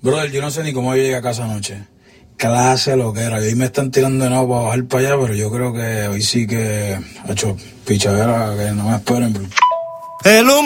Brother, yo no sé ni cómo yo llegué a casa anoche. Clase lo que era. Y hoy me están tirando de nuevo para bajar para allá, pero yo creo que hoy sí que ha hecho pichadera, que no me esperen. Bro.